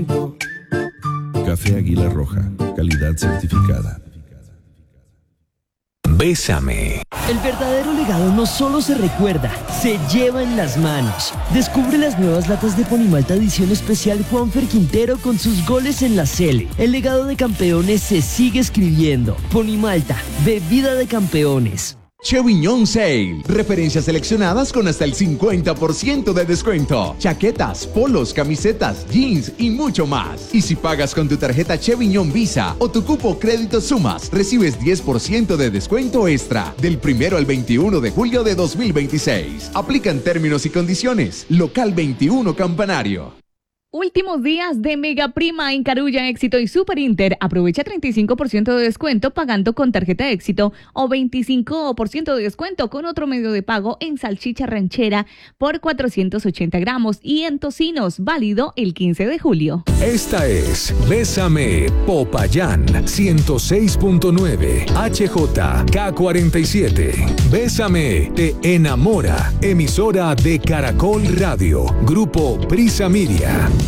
Café Águila Roja, calidad certificada. Bésame. El verdadero legado no solo se recuerda, se lleva en las manos. Descubre las nuevas latas de Ponimalta edición especial Juanfer Quintero con sus goles en la Sele. El legado de campeones se sigue escribiendo. Ponimalta, bebida de campeones. Cheviñón Sale. Referencias seleccionadas con hasta el 50% de descuento. Chaquetas, polos, camisetas, jeans y mucho más. Y si pagas con tu tarjeta Cheviñón Visa o tu cupo Crédito Sumas, recibes 10% de descuento extra del 1 al 21 de julio de 2026. Aplican términos y condiciones. Local 21 Campanario. Últimos días de Mega Prima en Carulla, Éxito y Super Inter. Aprovecha 35% de descuento pagando con tarjeta Éxito o 25% de descuento con otro medio de pago en salchicha ranchera por 480 gramos y en tocinos, válido el 15 de julio. Esta es Bésame Popayán 106.9 HJK47. Bésame te enamora. Emisora de Caracol Radio. Grupo Prisa Media.